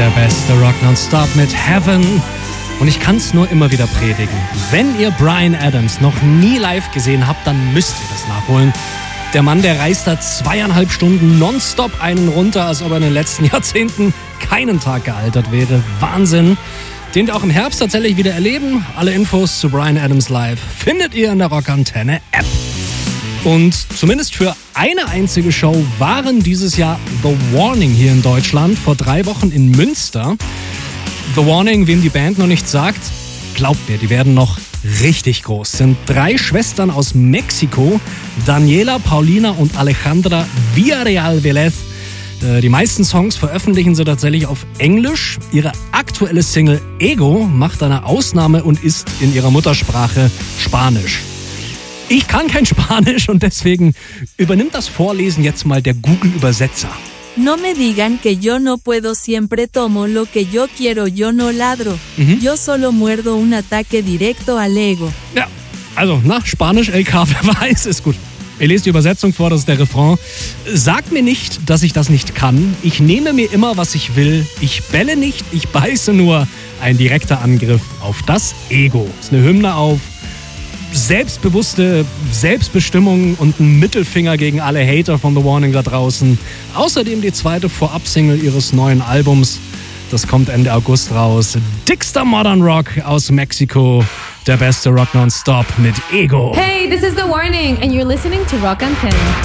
der beste Rock nonstop mit Heaven. Und ich kann es nur immer wieder predigen. Wenn ihr Bryan Adams noch nie live gesehen habt, dann müsst ihr das nachholen. Der Mann, der reißt da 2,5 Stunden nonstop einen runter, als ob er in den letzten Jahrzehnten keinen Tag gealtert wäre. Wahnsinn. Den wir auch im Herbst tatsächlich wieder erleben. Alle Infos zu Bryan Adams live findet ihr in der Rockantenne App. Und zumindest für eine einzige Show waren dieses Jahr The Warning hier in Deutschland, vor 3 Wochen in Münster. The Warning, wem die Band noch nicht sagt, glaubt mir, die werden noch richtig groß. Sind 3 Schwestern aus Mexiko, Daniela, Paulina und Alejandra Villarreal Velez. Die meisten Songs veröffentlichen sie tatsächlich auf Englisch. Ihre aktuelle Single Ego macht eine Ausnahme und ist in ihrer Muttersprache Spanisch. Ich kann kein Spanisch und deswegen übernimmt das Vorlesen jetzt mal der Google-Übersetzer. No me digan que yo no puedo, siempre tomo lo que yo quiero, yo no ladro. Yo solo muerdo un ataque directo al ego. Ja, also, Spanisch, LK, wer weiß, ist gut. Ich lese die Übersetzung vor, das ist der Refrain. Sag mir nicht, dass ich das nicht kann. Ich nehme mir immer, was ich will. Ich bälle nicht, ich beiße nur. Ein direkter Angriff auf das Ego. Das ist eine Hymne auf selbstbewusste Selbstbestimmung und ein Mittelfinger gegen alle Hater von The Warning da draußen. Außerdem die 2. Vorab-Single ihres neuen Albums. Das kommt Ende August raus. Dickster Modern Rock aus Mexiko. Der beste Rock nonstop mit Ego. Hey, this is The Warning and you're listening to Rock Antenne.